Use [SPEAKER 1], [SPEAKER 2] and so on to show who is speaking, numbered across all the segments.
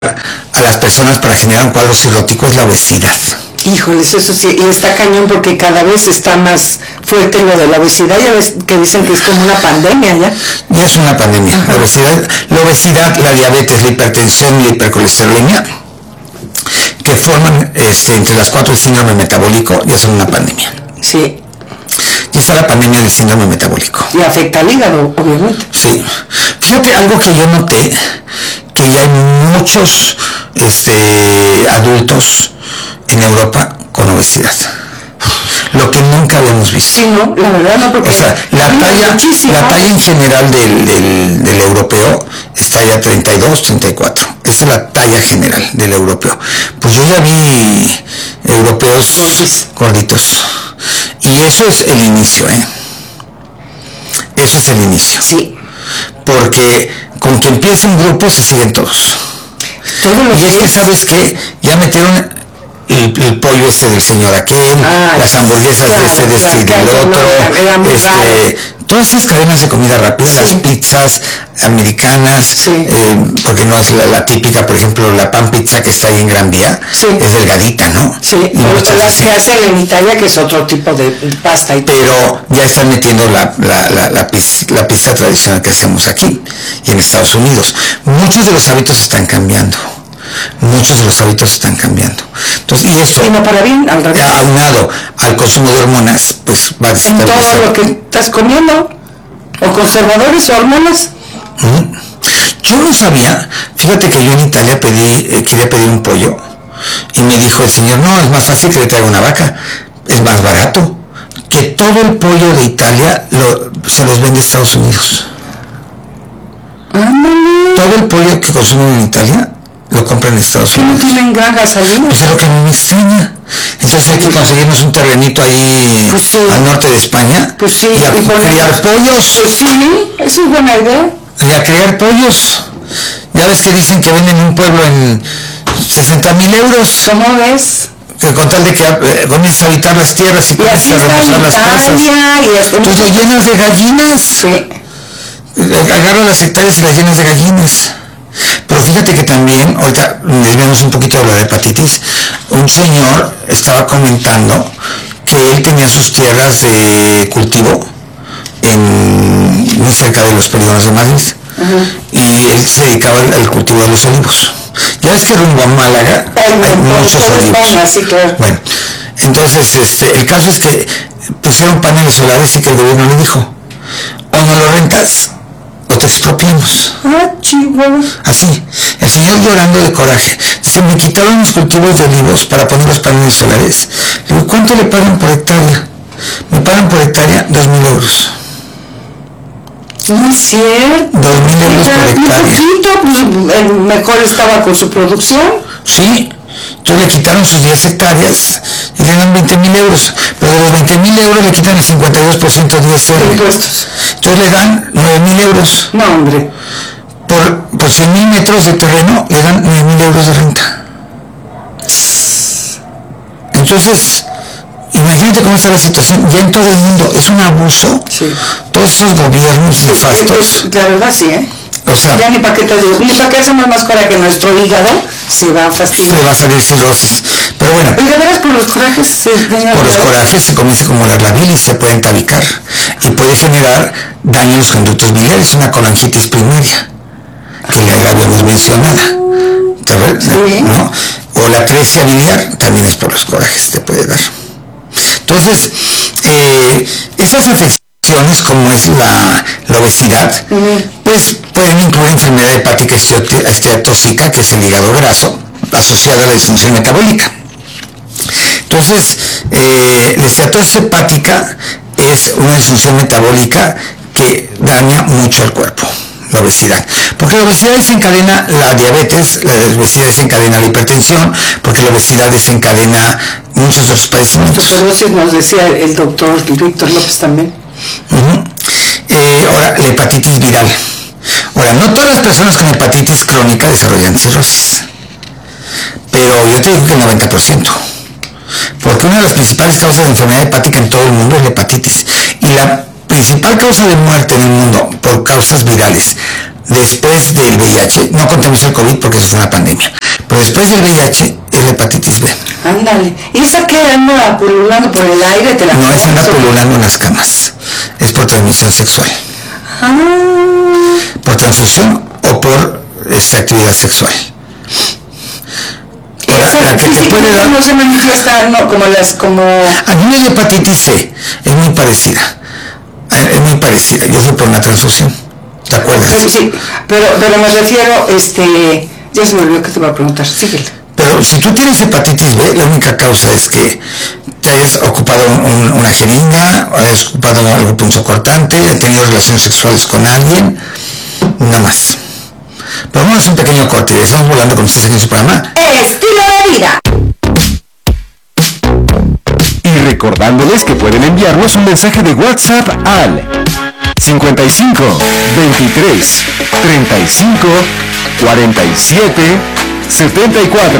[SPEAKER 1] a las personas para generar un cuadro cirrótico es la obesidad.
[SPEAKER 2] Híjoles, eso sí, y está cañón porque cada vez está más fuerte lo de la obesidad. Ya ves que dicen que es como una pandemia ya.
[SPEAKER 1] Ya es una pandemia. La obesidad, la diabetes, la hipertensión y la hipercolesterolemia, que forman entre las cuatro el síndrome metabólico, ya son una pandemia.
[SPEAKER 2] Sí.
[SPEAKER 1] Ya está la pandemia del síndrome metabólico.
[SPEAKER 2] Y afecta al hígado, obviamente.
[SPEAKER 1] Sí. Fíjate, algo que yo noté, que ya hay muchos adultos en Europa con obesidad. Lo que nunca habíamos visto.
[SPEAKER 2] Sí, no, la verdad no, porque...
[SPEAKER 1] O sea, la talla en general del europeo está ya 32, 34. Esa es la talla general del europeo. Pues yo ya vi europeos gorditos. Y eso es el inicio, Eso es el inicio.
[SPEAKER 2] Sí.
[SPEAKER 1] Porque con que empiece un grupo se siguen todos. Y es que, ¿sabes qué? Ya metieron el pollo del señor aquel, las hamburguesas de del otro, todas esas cadenas de comida rápida, sí. Las pizzas americanas, sí. Porque no es la típica, por ejemplo, la pan pizza que está ahí en Gran Vía, sí. Es delgadita, ¿no?
[SPEAKER 2] Sí, o las que hacen en Italia, que es otro tipo de pasta.
[SPEAKER 1] Pero ya están metiendo la pizza tradicional que hacemos aquí y en Estados Unidos. Muchos de los hábitos están cambiando. Entonces, y eso,
[SPEAKER 2] no para bien, al revés,
[SPEAKER 1] aunado al consumo de hormonas, pues va a
[SPEAKER 2] en todo lo que estás comiendo, o conservadores o hormonas.
[SPEAKER 1] Yo no sabía, fíjate que yo en Italia quería pedir un pollo y me dijo el señor, no, es más fácil que le traiga una vaca, es más barato, que todo el pollo de Italia se los vende a Estados Unidos. Todo el pollo que consumen en Italia lo compran en Estados Unidos.
[SPEAKER 2] ¿No tienen granjas allí?
[SPEAKER 1] Pues es lo que a mí me extraña. Entonces hay que conseguirnos un terrenito ahí, pues sí, al norte de España,
[SPEAKER 2] pues sí,
[SPEAKER 1] y a criar pollos.
[SPEAKER 2] Pues sí, eso es buena idea.
[SPEAKER 1] Y a criar pollos. Ya ves que dicen que venden un pueblo en 60,000 euros.
[SPEAKER 2] ¿Cómo ves?
[SPEAKER 1] Que con tal de que comiences a habitar las tierras y comiences a reposar las casas. Tú lo llenas de gallinas.
[SPEAKER 2] Sí.
[SPEAKER 1] Agarras las hectáreas y las llenas de gallinas. Pero fíjate que también, ahorita desviamos un poquito de la hepatitis, un señor estaba comentando que él tenía sus tierras de cultivo muy cerca de los polígonos de Madrid, y él se dedicaba al cultivo de los olivos. Ya ves que rumbo a Málaga hay muchos olivos.
[SPEAKER 2] Sí, claro.
[SPEAKER 1] Bueno, entonces el caso es que pusieron paneles solares y que el gobierno le dijo, o no lo rentas o te expropiamos. Así, el señor llorando de coraje. Se me quitaron los cultivos de olivos para poner los paneles solares. Le digo, ¿cuánto le pagan por hectárea? Me pagan por hectárea 2,000 euros.
[SPEAKER 2] No es cierto.
[SPEAKER 1] 2,000 euros por hectárea.
[SPEAKER 2] Un poquito, pues el mejor estaba con su producción.
[SPEAKER 1] Sí, entonces le quitaron sus 10 hectáreas y le dan 20,000 euros. Pero de los 20,000 euros le quitan el 52% de ISR.
[SPEAKER 2] Impuestos.
[SPEAKER 1] Entonces le dan 9,000 euros.
[SPEAKER 2] No, hombre.
[SPEAKER 1] Por 100,000 metros de terreno le dan 9,000 euros de renta. Entonces, imagínate cómo está la situación. Ya en todo el mundo es un abuso. Sí. Todos esos gobiernos nefastos.
[SPEAKER 2] La verdad sí,
[SPEAKER 1] O sea,
[SPEAKER 2] ya ni para qué te digo, ni para qué hacemos más coraje que nuestro hígado se va a fastidiar.
[SPEAKER 1] Se va a salir cirrosis. Pero bueno.
[SPEAKER 2] Y de veras por los corajes
[SPEAKER 1] por los corajes se comienza a acumular la bilis, se puede entabicar y puede generar daño en los conductos biliares, una colangitis primaria, que ya habíamos mencionado.
[SPEAKER 2] Sí.
[SPEAKER 1] ¿No? O la atresia biliar también es por los corajes, te puede dar. Entonces, esas afecciones como es la obesidad, pues pueden incluir enfermedad hepática esteatóxica, que es el hígado graso, asociada a la disfunción metabólica. Entonces, la esteatosis hepática es una disfunción metabólica que daña mucho al cuerpo, la obesidad. Porque la obesidad desencadena la diabetes, la obesidad desencadena la hipertensión, porque la obesidad desencadena muchos otros padecimientos.
[SPEAKER 2] Osteoporosis nos decía el doctor Víctor López también.
[SPEAKER 1] Ahora, la hepatitis viral. Ahora, no todas las personas con hepatitis crónica desarrollan cirrosis, pero yo te digo que el 90%. Porque una de las principales causas de enfermedad hepática en todo el mundo es la hepatitis. Y la principal causa de muerte en el mundo por causas virales después del VIH, no contemos el COVID porque eso fue una pandemia, pero después del VIH es la hepatitis B.
[SPEAKER 2] Ándale. ¿Y esa qué anda pululando por el aire?
[SPEAKER 1] No, esa anda pululando en las camas. Es por transmisión sexual. Por transfusión o por actividad sexual.
[SPEAKER 2] La que te puede dar... no se manifiesta, no, como
[SPEAKER 1] A mí la hepatitis C es muy parecida. Yo fui por una transfusión. ¿Te acuerdas?
[SPEAKER 2] Sí, pero me refiero, ya se me olvidó que te iba a preguntar. Síguele.
[SPEAKER 1] Pero si tú tienes hepatitis B, la única causa es que te hayas ocupado una jeringa, o hayas ocupado algo punzocortante, hayas tenido relaciones sexuales con alguien, nada más. Pero vamos a un pequeño corte y estamos volando con ustedes en su programa
[SPEAKER 2] Estilo de Vida.
[SPEAKER 3] Y recordándoles que pueden enviarnos un mensaje de WhatsApp al 55 23 35 47 74.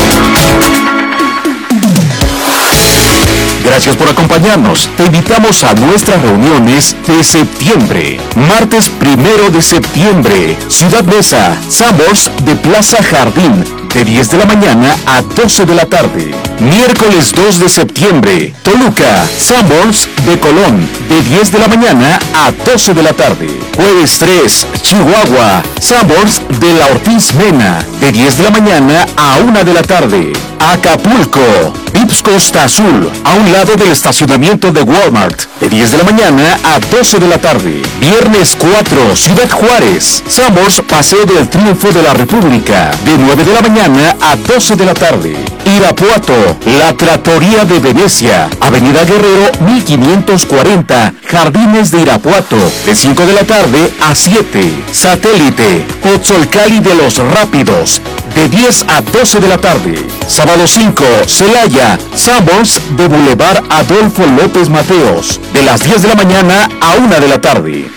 [SPEAKER 3] Gracias por acompañarnos. Te invitamos a nuestras reuniones de septiembre. Martes 1 de septiembre, Ciudad Mesa, Sanborns de Plaza Jardín, de 10 de la mañana a 12 de la tarde. Miércoles 2 de septiembre, Toluca, Sanborns de Colón, de 10 de la mañana a 12 de la tarde. Jueves 3, Chihuahua, Sanborns de la Ortiz Mena, de 10 de la mañana a 1 de la tarde. Acapulco, Vips Costa Azul, a un lado del estacionamiento de Walmart, de 10 de la mañana a 12 de la tarde. Viernes 4, Ciudad Juárez, Sanborns Paseo del Triunfo de la República, de 9 de la mañana a 12 de la tarde. Irapuato, La Trattoria de Venecia, Avenida Guerrero 1540, Jardines de Irapuato, de 5 de la tarde a 7. Satélite, Cotzolcali de los Rápidos, de 10 a 12 de la tarde. Sábado 5, Celaya, Sanborns de Boulevard Adolfo López Mateos, de las 10 de la mañana a 1 de la tarde.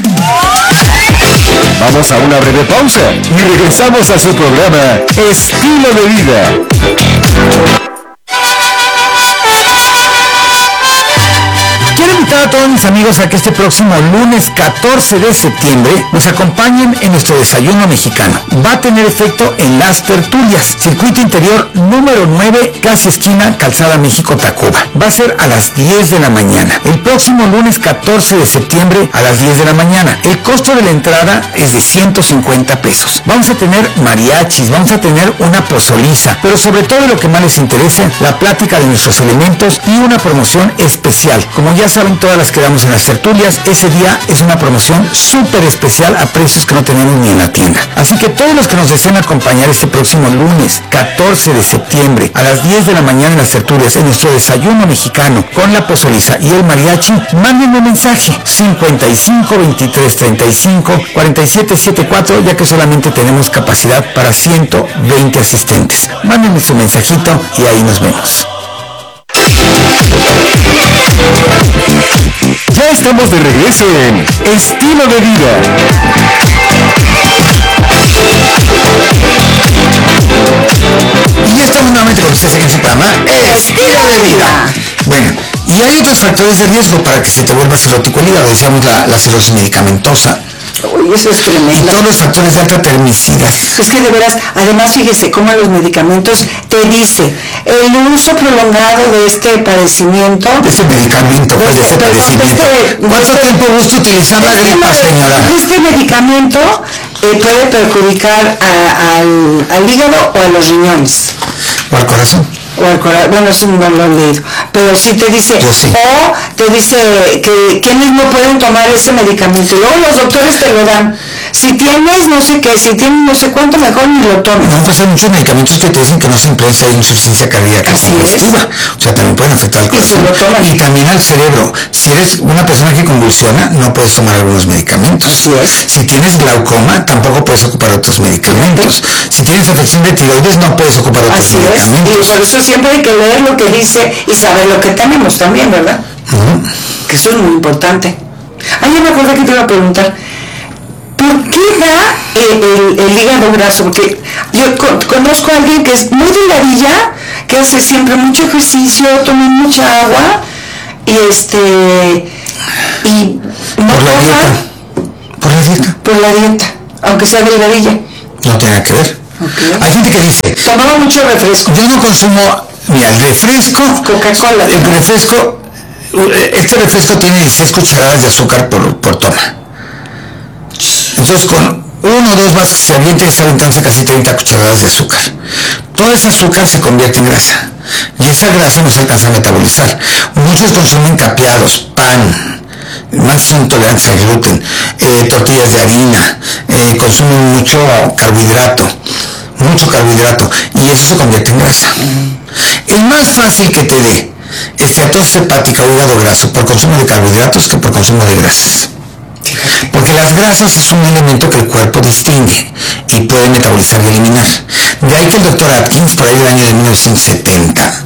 [SPEAKER 3] Vamos a una breve pausa y regresamos a su programa Estilo de Vida.
[SPEAKER 1] Quiero invitar a todos mis amigos a que este próximo lunes 14 de septiembre nos acompañen en nuestro desayuno mexicano. Va a tener efecto en Las Tertulias, circuito interior número 9, casi esquina Calzada México-Tacuba. Va a ser a las 10 de la mañana. El próximo lunes 14 de septiembre a las 10 de la mañana. El costo de la entrada es de 150 pesos. Vamos a tener mariachis, vamos a tener una pozoliza, pero sobre todo lo que más les interesa, la plática de nuestros elementos y una promoción especial. Como ya saben, todas las que damos en Las Tertulias, ese día es una promoción súper especial a precios que no tenemos ni en la tienda. Así que todos los que nos deseen acompañar este próximo lunes 14 de septiembre a las 10 de la mañana en Las Tertulias, en nuestro desayuno mexicano con la pozoliza y el mariachi, mándenme un mensaje 55 23 35 47 74, ya que solamente tenemos capacidad para 120 asistentes. Mándenme su mensajito y ahí nos vemos.
[SPEAKER 3] Ya estamos de regreso en Estilo de Vida.
[SPEAKER 1] Y ya estamos nuevamente con ustedes en su programa Estilo de Vida. Bueno, y hay otros factores de riesgo para que se te vuelva cirrótico el hígado. Decíamos la cirrosis medicamentosa.
[SPEAKER 2] Uy, eso es tremendo.
[SPEAKER 1] Y todos los factores de alta termicidad.
[SPEAKER 2] Es que de veras, además fíjese cómo los medicamentos te dice el uso prolongado de este padecimiento.
[SPEAKER 1] De este medicamento, pues, de este padecimiento. ¿Cuánto tiempo gusta utilizar la gripa, señora?
[SPEAKER 2] Este medicamento puede perjudicar al hígado o a los riñones.
[SPEAKER 1] O al corazón.
[SPEAKER 2] O al corazón, bueno, eso no lo he leído, pero sí te dice,
[SPEAKER 1] sí.
[SPEAKER 2] O te dice que mismo pueden tomar ese medicamento, y luego los doctores te lo dan. Si tienes no sé qué, si tienes no sé cuánto, mejor ni lo tomes.
[SPEAKER 1] No, pues hay muchos medicamentos que te dicen que no se emplean si hay insuficiencia cardíaca congestiva. O sea, también pueden afectar al corazón. Y también al cerebro. Si eres una persona que convulsiona, no puedes tomar algunos medicamentos.
[SPEAKER 2] Así es.
[SPEAKER 1] Si tienes glaucoma, tampoco puedes ocupar otros medicamentos. Si tienes afección de tiroides, no puedes ocupar otros medicamentos.
[SPEAKER 2] Y por eso siempre hay que leer lo que dice y saber lo que tenemos también, ¿verdad? Que eso es muy importante. Ah, ya me acordé que te iba a preguntar, ¿por qué da el hígado graso? Porque yo conozco a alguien que es muy delgadilla, que hace siempre mucho ejercicio, toma mucha agua y no
[SPEAKER 1] por la dieta.
[SPEAKER 2] Por la dieta. Aunque sea delgadilla.
[SPEAKER 1] No tiene nada que ver.
[SPEAKER 2] Okay.
[SPEAKER 1] Hay gente que dice,
[SPEAKER 2] tomaba mucho refresco.
[SPEAKER 1] Yo no consumo, mira, el refresco,
[SPEAKER 2] Coca-Cola.
[SPEAKER 1] Este refresco tiene 16 cucharadas de azúcar por toma. Entonces con 1 o 2 vasos que se avienten, está aventándose casi 30 cucharadas de azúcar. Todo ese azúcar se convierte en grasa. Y esa grasa no se alcanza a metabolizar. Muchos consumen capeados, pan, más son intolerantes al gluten, tortillas de harina, consumen mucho carbohidrato, y eso se convierte en grasa. Es más fácil que te dé esteatosis hepática o hígado graso por consumo de carbohidratos que por consumo de grasas. Porque las grasas es un elemento que el cuerpo distingue y puede metabolizar y eliminar. De ahí que el doctor Atkins, por ahí del año de 1970,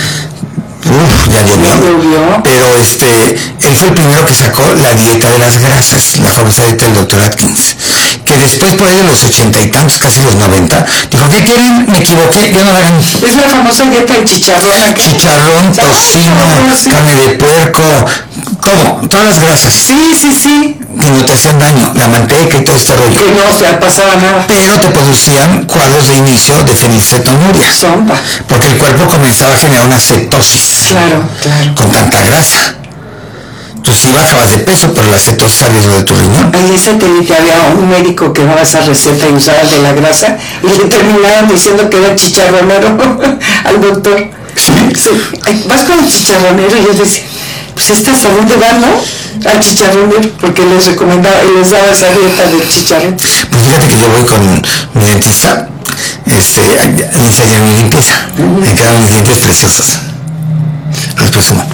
[SPEAKER 1] ya llovió, pero él fue el primero que sacó la dieta de las grasas, la famosa dieta del doctor Atkins, que después por ahí de los 80 y tantos, casi los 90, dijo, ¿qué quieren? Me equivoqué, ya no la hagan.
[SPEAKER 2] Es la famosa dieta del chicharrón.
[SPEAKER 1] Chicharrón, tocino, carne de puerco, todas las grasas.
[SPEAKER 2] Sí.
[SPEAKER 1] Que no te hacían daño, la manteca y todo este rollo.
[SPEAKER 2] Que no se pasaba nada.
[SPEAKER 1] Pero te producían cuadros de inicio de fenilcetonuria.
[SPEAKER 2] Zomba.
[SPEAKER 1] Porque el cuerpo comenzaba a generar una cetosis.
[SPEAKER 2] Claro.
[SPEAKER 1] Con tanta grasa. Tú sí bajabas de peso, pero la cetosis salió de tu riñón.
[SPEAKER 2] Ahí ese que había un médico que daba esa receta y usaba de la grasa y le terminaban diciendo que era chicharronero al doctor.
[SPEAKER 1] Sí.
[SPEAKER 2] Vas con el chicharronero y yo decía, pues ¿hasta dónde van, no? Al chicharronero, porque les recomendaba y les daba esa dieta del chicharrón.
[SPEAKER 1] Pues fíjate que yo voy con mi dentista, le enseñé mi limpieza. Me quedan mis dientes preciosos. Los presumo.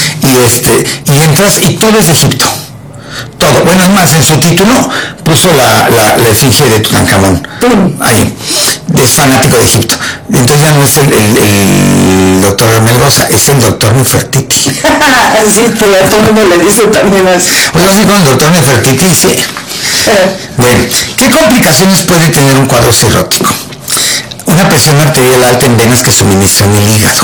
[SPEAKER 1] Y entras y todo es de Egipto. Todo. Bueno, es más, en su título puso la efigie de Tutankamón. Ahí. Es fanático de Egipto. Entonces ya no es el doctor Melgoza, es el doctor Nefertiti.
[SPEAKER 2] Sí, pero a todo el mundo le dice también así.
[SPEAKER 1] Oye, así con el doctor Nefertiti, sí. Bueno, ¿qué complicaciones puede tener un cuadro cirrótico? Una presión arterial alta en venas que suministran el hígado.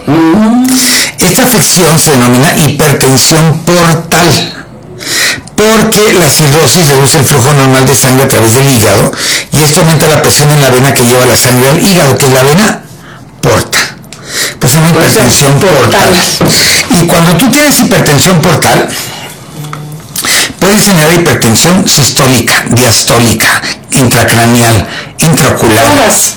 [SPEAKER 1] Esta afección se denomina hipertensión portal, porque la cirrosis reduce el flujo normal de sangre a través del hígado y esto aumenta la presión en la vena que lleva la sangre al hígado, que es la vena porta. Pues es una hipertensión portal. Y cuando tú tienes hipertensión portal, puedes generar hipertensión sistólica, diastólica, intracraneal, intraocular.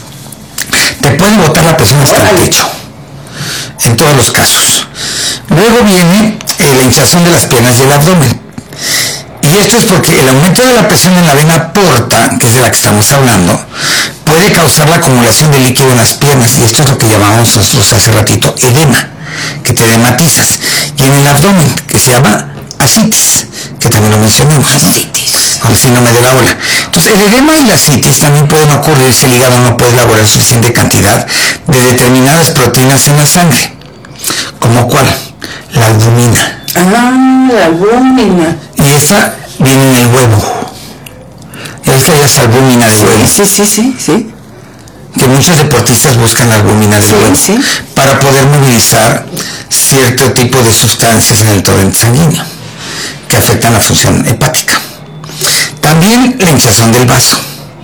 [SPEAKER 1] Te puede botar la presión hasta el pecho, en todos los casos. Luego viene la hinchazón de las piernas y el abdomen. Y esto es porque el aumento de la presión en la vena porta, que es de la que estamos hablando, puede causar la acumulación de líquido en las piernas, y esto es lo que llamamos nosotros hace ratito edema, que te edematizas. Y en el abdomen, que se llama ascitis, que también lo mencionamos, con el síndrome de la ola. Entonces, el edema y la ascitis también pueden ocurrir si el hígado no puede elaborar suficiente cantidad de determinadas proteínas en la sangre. ¿Como cuál? La albumina.
[SPEAKER 2] La albúmina.
[SPEAKER 1] Y esa viene en el huevo. Y esa es albúmina del huevo.
[SPEAKER 2] Sí.
[SPEAKER 1] Que muchos deportistas buscan la albúmina del huevo para poder movilizar cierto tipo de sustancias en el torrente sanguíneo que afectan la función hepática. También la hinchazón del vaso.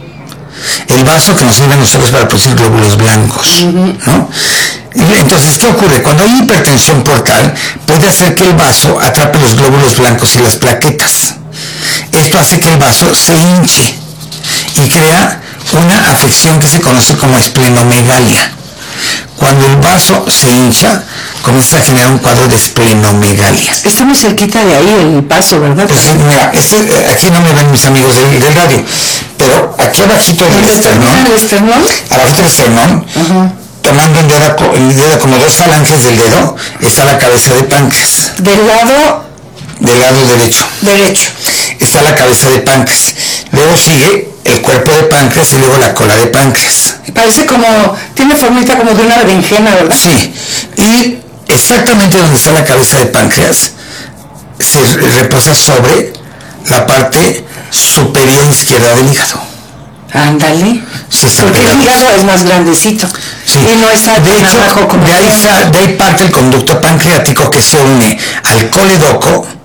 [SPEAKER 1] El vaso que nos sirve a nosotros para producir glóbulos blancos, ¿no? Entonces, ¿qué ocurre? Cuando hay hipertensión portal, puede hacer que el vaso atrape los glóbulos blancos y las plaquetas. Esto hace que el vaso se hinche y crea una afección que se conoce como esplenomegalia. Cuando el vaso se hincha, comienza a generar un cuadro de esplenomegalia.
[SPEAKER 2] Está muy cerquita de ahí el vaso, ¿verdad?
[SPEAKER 1] Pues, mira, aquí no me ven mis amigos del radio, pero aquí abajito del esternón, abajito del esternón, tomando el dedo como 2 falanges del dedo, está la cabeza de páncreas.
[SPEAKER 2] Del lado
[SPEAKER 1] derecho. Está la cabeza de páncreas. Luego sigue el cuerpo de páncreas y luego la cola de páncreas.
[SPEAKER 2] Parece tiene formita como de una berenjena, ¿verdad?
[SPEAKER 1] Sí. Y exactamente donde está la cabeza de páncreas se reposa sobre la parte superior izquierda del hígado.
[SPEAKER 2] Ándale. Porque el hígado es más grandecito.
[SPEAKER 1] Sí.
[SPEAKER 2] Y no está
[SPEAKER 1] de hecho,
[SPEAKER 2] abajo como
[SPEAKER 1] de ahí parte el conducto pancreático que se une al coledoco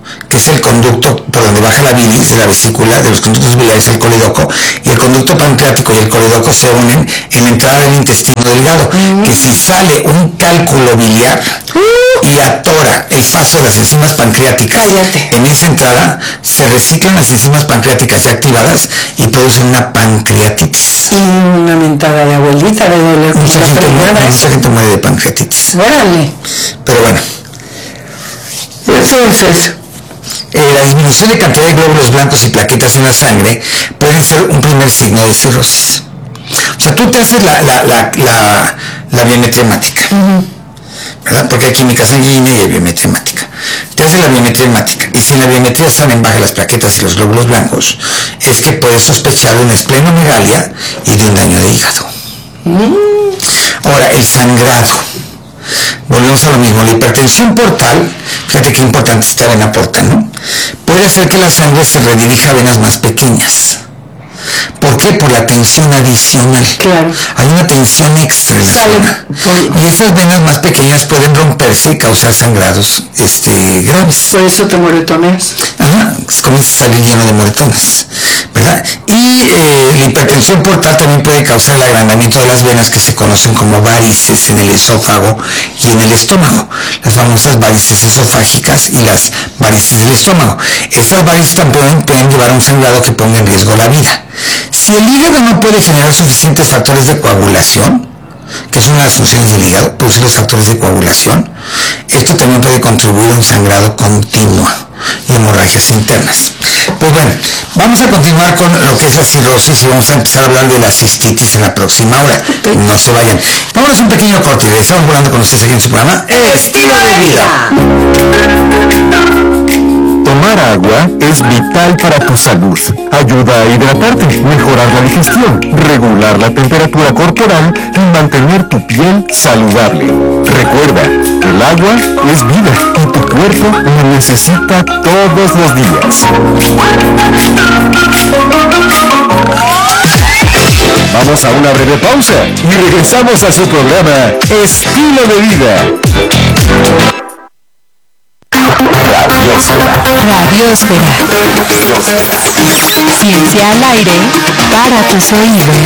[SPEAKER 1] que es el conducto por donde baja la bilis de la vesícula, de los conductos biliares al coledoco, y el conducto pancreático y el coledoco se unen en la entrada del intestino delgado, que si sale un cálculo biliar y atora el paso de las enzimas pancreáticas en esa entrada, se reciclan las enzimas pancreáticas ya activadas y producen una pancreatitis.
[SPEAKER 2] Y una mentada de abuelita de doler.
[SPEAKER 1] Mucha gente muere de pancreatitis.
[SPEAKER 2] Órale.
[SPEAKER 1] Pero bueno. Entonces, la disminución de cantidad de glóbulos blancos y plaquetas en la sangre pueden ser un primer signo de cirrosis. O sea, tú te haces la biometría hemática, ¿verdad? Porque hay química sanguínea y hay biometría hemática. Te haces la biometría hemática, y si en la biometría salen bajas las plaquetas y los glóbulos blancos, es que puedes sospechar de una esplenomegalia y de un daño de hígado. Ahora, el sangrado. Volvemos a lo mismo, la hipertensión portal, fíjate qué importante esta vena portal, ¿no? Puede hacer que la sangre se redirija a venas más pequeñas. ¿Por qué? Por la tensión adicional.
[SPEAKER 2] Claro.
[SPEAKER 1] Hay una tensión extra en la zona. Y esas venas más pequeñas pueden romperse y causar sangrados graves.
[SPEAKER 2] Por eso te moretoneas.
[SPEAKER 1] Ajá, comienza a salir lleno de moretones, ¿verdad? Y la hipertensión portal también puede causar el agrandamiento de las venas que se conocen como varices en el esófago y en el estómago. Las famosas varices esofágicas y las varices del estómago. Estas varices también pueden llevar a un sangrado que ponga en riesgo la vida. Si el hígado no puede generar suficientes factores de coagulación, que son las funciones del hígado, producir los factores de coagulación, esto también puede contribuir a un sangrado continuo y hemorragias internas. Pues bueno, vamos a continuar con lo que es la cirrosis y vamos a empezar a hablar de la cistitis en la próxima hora. No se vayan. Vamos a un pequeño corte y regresamos volando con ustedes aquí en su programa Estilo de Vida.
[SPEAKER 3] Tomar agua es vital para tu salud. Ayuda a hidratarte, mejorar la digestión, regular la temperatura corporal y mantener tu piel saludable. Recuerda, el agua es vida y tu cuerpo la necesita todos los días. Vamos a una breve pausa y regresamos a su programa Estilo de Vida.
[SPEAKER 4] Radiosfera. Ciencia al aire para tus oídos.